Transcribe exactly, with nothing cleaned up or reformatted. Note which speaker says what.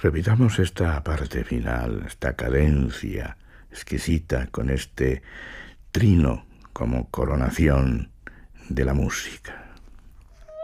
Speaker 1: Repitamos esta parte final, esta cadencia exquisita con este trino como coronación de la música.